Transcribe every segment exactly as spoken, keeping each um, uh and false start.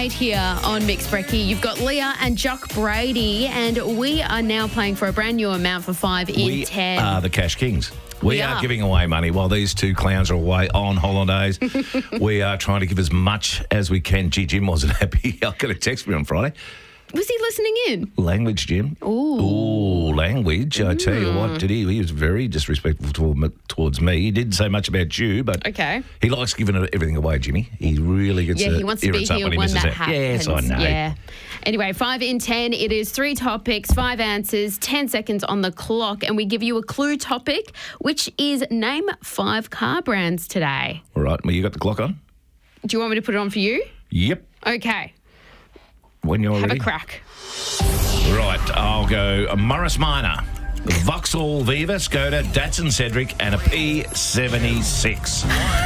eight here on Mixed Brekkie. You've got Leah and Jock Brady, and we are now playing for a brand new amount for five in we ten. We are the Cash Kings. We, We are. are. giving away money while these two clowns are away on holidays. We are trying to give as much as we can. Gee, Jim wasn't happy. I got a text from him on Friday. Was he listening in? Language, Jim. Ooh. Ooh, language. I tell you what, did he? He was very disrespectful toward, towards me. He didn't say much about you, but Okay. he likes giving everything away, Jimmy. He really gets Yeah, uh, he wants to be irritated here when he when misses that out. happens. Yes, I know. Yeah. Anyway, five in ten. It is three topics, five answers, ten seconds on the clock, and we give you a clue topic, which is name five car brands today. All right, well, you got the clock on? Do you want me to put it on for you? Yep. Okay. When you're Have ready. a crack. Right, I'll go a Morris Minor, Vauxhall Viva, Skoda, Datsun Cedric, and a P seventy-six.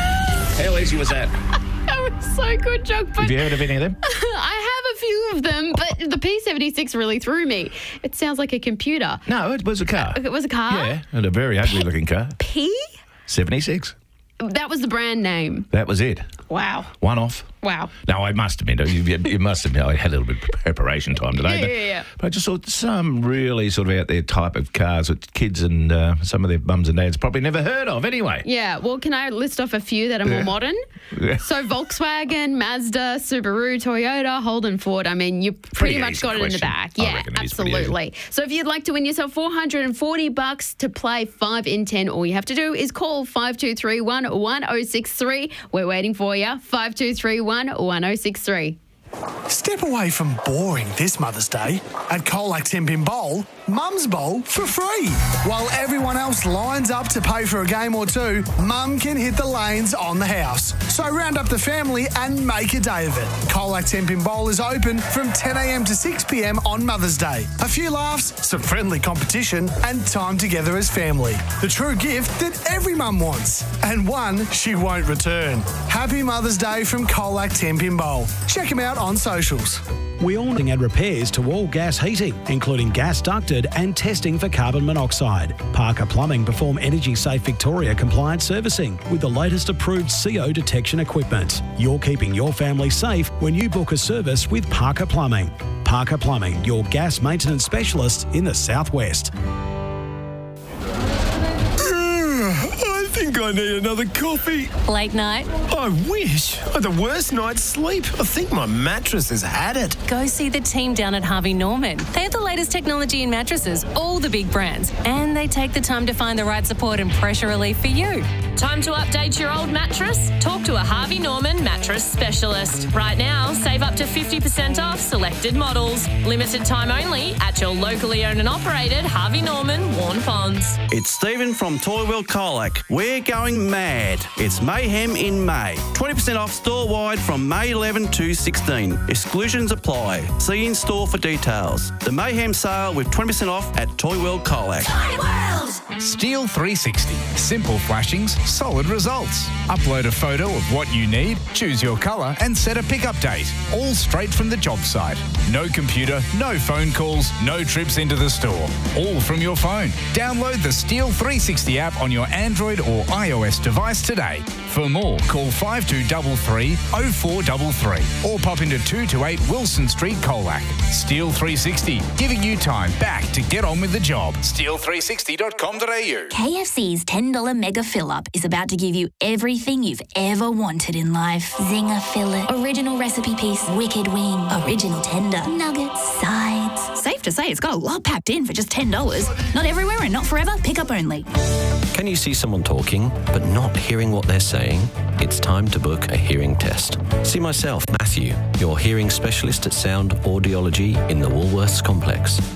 How easy was that? That was so good, Jock. But Have you heard of any of them? I have a few of them, but the P seventy-six really threw me. It sounds like a computer. No, it was a car. It was a car? Yeah, and a very ugly-looking car. P? seventy-six. That was the brand name. That was it. Wow. One off. Wow. No, I must admit, you, you must admit, I had a little bit of preparation time today. Yeah, but, yeah, yeah. but I just thought some really sort of out there type of cars that kids and uh, some of their mums and dads probably never heard of anyway. Yeah, well, can I list off a few that are more Yeah. modern? Yeah. So Volkswagen, Mazda, Subaru, Toyota, Holden, Ford. I mean, you pretty, Pretty much easy got it in the question. back. I Yeah, reckon it is pretty absolutely. So if you'd like to win yourself four hundred forty bucks to play five in ten, all you have to do is call five two three one, one oh six three. We're waiting for you. five two three one, one oh six three. Step away from boring this Mother's Day. At Colac Tenpin Bowl, Mum's Bowl for free. While everyone else lines up to pay for a game or two, Mum can hit the lanes on the house. So round up the family and make a day of it. Colac Tenpin Bowl is open from ten a.m. to six p.m. on Mother's Day. A few laughs, some friendly competition, and time together as family. The true gift that every mum wants, and one she won't return. Happy Mother's Day from Colac Tenpin Bowl. Check him out on socials. We all add repairs to all gas heating, including gas ducted and testing for carbon monoxide. Parker Plumbing perform Energy Safe Victoria compliant servicing with the latest approved C O detection equipment. You're keeping your family safe when you book a service with Parker Plumbing. Parker Plumbing, your gas maintenance specialist in the Southwest. I think I need another coffee. Late night? I wish. I had the worst night's sleep. I think my mattress has had it. Go see the team down at Harvey Norman. They have the latest technology in mattresses, all the big brands, and they take the time to find the right support and pressure relief for you. Time to update your old mattress? Talk to a Harvey Norman mattress specialist. Right now, save up to fifty percent off selected models. Limited time only at your locally owned and operated Harvey Norman, Warn Ponds. It's Stephen from Toy World Colac. We're going mad. It's mayhem in May. twenty percent off store-wide from May eleventh to sixteenth. Exclusions apply. See in-store for details. The mayhem sale with twenty percent off at Toy World Colac. Steel three sixty. Simple flashings, solid results. Upload a photo of what you need, choose your colour and set a pickup date. All straight from the job site. No computer, no phone calls, no trips into the store. All from your phone. Download the Steel three sixty app on your Android or iOS device today. For more, call five two three three, oh four three three or pop into two two eight Wilson Street, Colac. Steel three sixty, giving you time back to get on with the job. steel three sixty dot com dot a u. K F C's ten dollar Mega Fill-Up is about to give you everything you've ever wanted in life. Zinger fillet, original recipe piece, wicked wing, original tender, nuggets, sides. Safe to say it's got a lot packed in for just ten dollars. Not everywhere and not forever, pick up only. Can you see someone talking but not hearing what they're saying? It's time to book a hearing test. See myself, Matthew, your hearing specialist at Sound Audiology in the Woolworths complex.